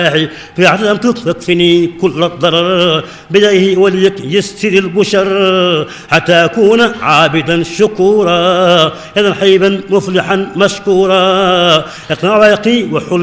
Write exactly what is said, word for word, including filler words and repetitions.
في عدم تكفني كل الضرر بديه وليك يستر البشر حتى أكون عابدا شكورا يدا حيبا مفلحا مشكورا يقنع ويقي وحل